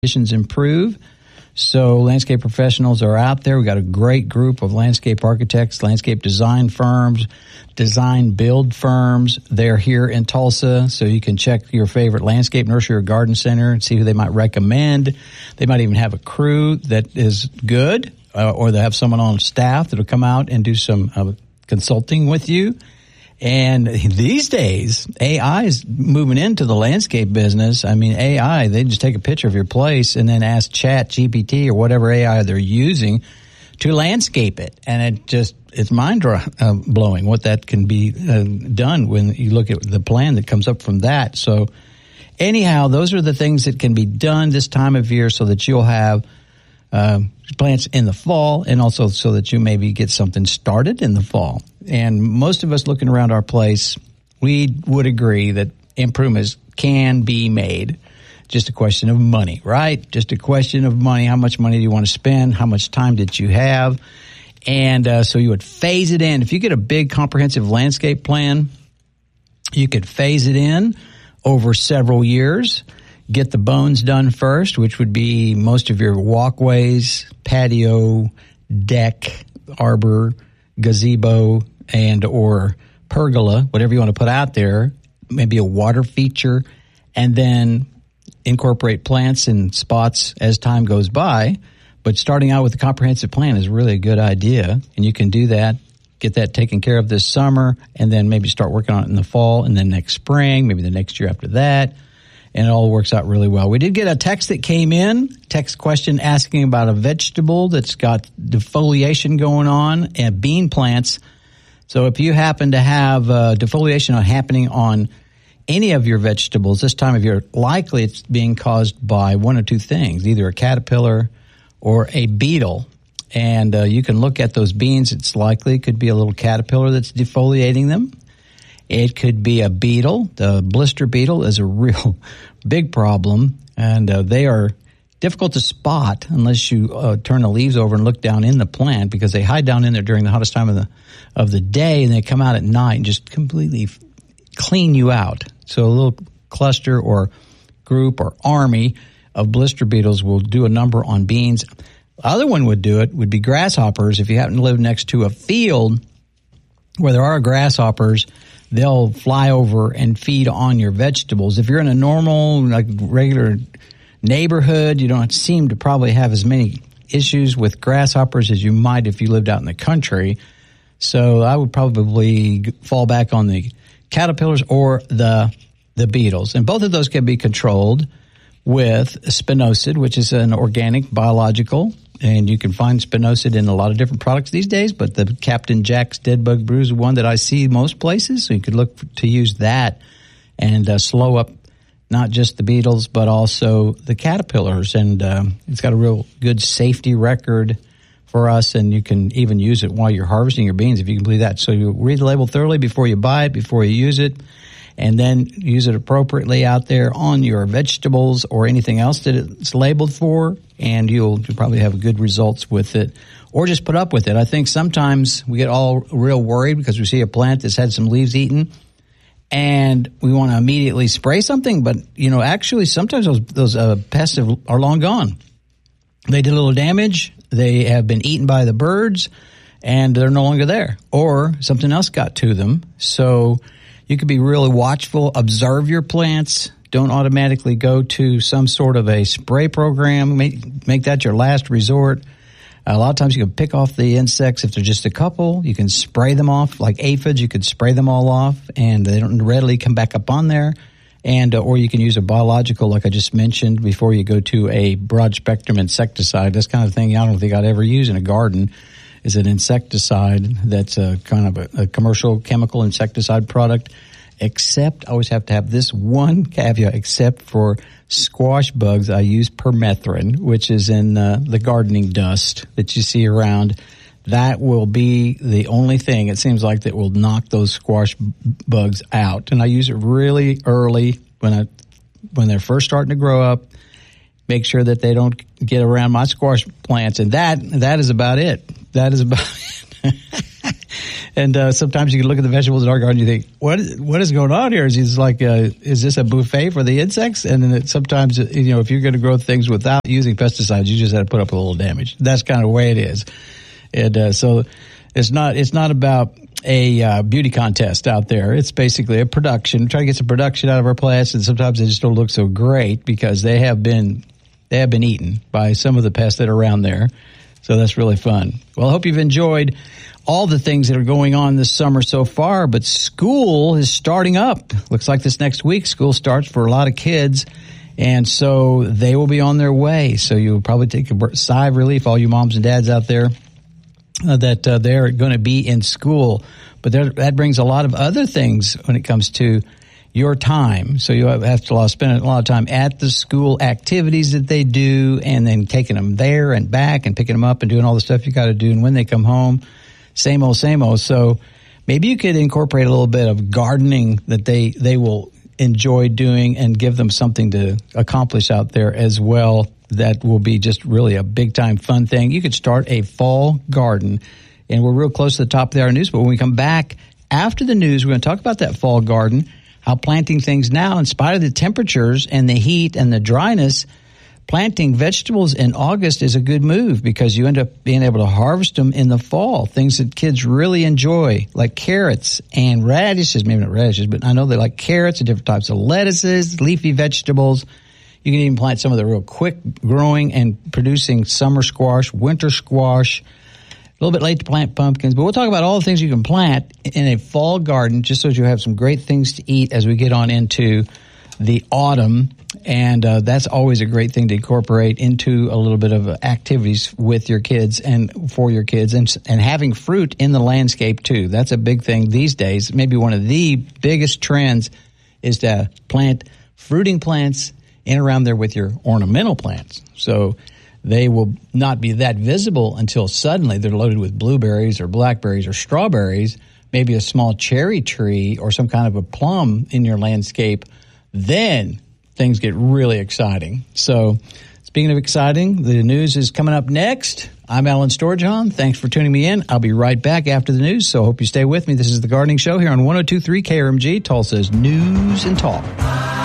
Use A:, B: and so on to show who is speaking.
A: conditions improve. So landscape professionals are out there. We've got a great group of landscape architects, landscape design firms, design build firms. They're here in Tulsa, so you can check your favorite landscape nursery or garden center and see who they might recommend. They might even have a crew that is good, or they have someone on staff that will come out and do some consulting with you. And these days, AI is moving into the landscape business. I mean, AI, they just take a picture of your place and then ask Chat GPT or whatever AI they're using to landscape it. And it's mind blowing what that can be done when you look at the plan that comes up from that. So anyhow, those are the things that can be done this time of year so that you'll have plants in the fall, and also so that you maybe get something started in the fall. And most of us looking around our place, we would agree that improvements can be made. Just a question of money, right? Just a question of money. How much money do you want to spend? How much time did you have? And so you would phase it in. If you get a big comprehensive landscape plan, you could phase it in over several years. Get the bones done first, which would be most of your walkways, patio, deck, arbor, gazebo, and or pergola, whatever you want to put out there, maybe a water feature, and then incorporate plants in spots as time goes by. But starting out with a comprehensive plan is really a good idea, and you can do that, get that taken care of this summer, and then maybe start working on it in the fall, and then next spring, maybe the next year after that. And it all works out really well. We did get a text that came in, text question asking about a vegetable that's got defoliation going on and bean plants. So if you happen to have defoliation happening on any of your vegetables this time of year, likely it's being caused by one or two things, either a caterpillar or a beetle. And you can look at those beans. It's likely it could be a little caterpillar that's defoliating them. It could be a beetle. The blister beetle is a real big problem, and they are difficult to spot unless you turn the leaves over and look down in the plant, because they hide down in there during the hottest time of the day, and they come out at night and just completely clean you out. So a little cluster or group or army of blister beetles will do a number on beans. The other one would be grasshoppers. If you happen to live next to a field where there are grasshoppers, they'll fly over and feed on your vegetables. If you're in a normal, like regular neighborhood, you don't seem to probably have as many issues with grasshoppers as you might if you lived out in the country. So I would probably fall back on the caterpillars or the beetles. And both of those can be controlled with spinosad, which is an organic biological. And you can find spinosad in a lot of different products these days, but the Captain Jack's Dead Bug Brew is one that I see most places. So you could look to use that and slow up not just the beetles, but also the caterpillars. And it's got a real good safety record for us, and you can even use it while you're harvesting your beans if you can believe that. So you read the label thoroughly before you buy it, before you use it, and then use it appropriately out there on your vegetables or anything else that it's labeled for, and you'll probably have good results with it, or just put up with it. I think sometimes we get all real worried because we see a plant that's had some leaves eaten, and we want to immediately spray something, but, actually sometimes those pests are long gone. They did a little damage, they have been eaten by the birds, and they're no longer there, or something else got to them. So you could be really watchful, observe your plants. Don't automatically go to some sort of a spray program. Make that your last resort. A lot of times you can pick off the insects if they're just a couple. You can spray them off, like aphids. You could spray them all off, and they don't readily come back up on there. And or you can use a biological, like I just mentioned, before you go to a broad-spectrum insecticide. This kind of thing I don't think I'd ever use in a garden is an insecticide that's a kind of a commercial chemical insecticide product. Except, I always have to have this one caveat, except for squash bugs, I use permethrin, which is in the gardening dust that you see around. That will be the only thing, it seems like, that will knock those squash bugs out. And I use it really early when they're first starting to grow up. Make sure that they don't get around my squash plants. And that is about it. That is about it. And sometimes you can look at the vegetables in our garden and you think, what is going on here? Is like, is this a buffet for the insects? And then sometimes, if you're going to grow things without using pesticides, you just have to put up a little damage. That's kind of the way it is. And so it's not about a beauty contest out there. It's basically a production. Try to get some production out of our plants, and sometimes they just don't look so great because they have been eaten by some of the pests that are around there. So that's really fun. Well, I hope you've enjoyed all the things that are going on this summer so far, but school is starting up. Looks like this next week school starts for a lot of kids, and so they will be on their way. So you'll probably take a sigh of relief, all you moms and dads out there, that they're going to be in school. But that brings a lot of other things when it comes to your time. So you have to spend a lot of time at the school activities that they do, and then taking them there and back and picking them up and doing all the stuff you got to do. And when they come home, same old, same old. So maybe you could incorporate a little bit of gardening that they will enjoy doing and give them something to accomplish out there as well. That will be just really a big time fun thing. You could start a fall garden, and we're real close to the top of the hour news. But when we come back after the news, we're going to talk about that fall garden, how planting things now, in spite of the temperatures and the heat and the dryness, planting vegetables in August is a good move because you end up being able to harvest them in the fall. Things that kids really enjoy, like carrots and radishes, maybe not radishes, but I know they like carrots and different types of lettuces, leafy vegetables. You can even plant some of the real quick growing and producing summer squash, winter squash. A little bit late to plant pumpkins, but we'll talk about all the things you can plant in a fall garden just so you have some great things to eat as we get on into the autumn. And that's always a great thing to incorporate into a little bit of activities with your kids and for your kids, and having fruit in the landscape too. That's a big thing these days. Maybe one of the biggest trends is to plant fruiting plants in around there with your ornamental plants. So they will not be that visible until suddenly they're loaded with blueberries or blackberries or strawberries, maybe a small cherry tree or some kind of a plum in your landscape. Then things get really exciting. So speaking of exciting, the news is coming up next. I'm Alan Storjohn. Thanks for tuning me in. I'll be right back after the news, so I hope you stay with me. This is The Gardening Show here on 102.3 KRMG, Tulsa's News and Talk.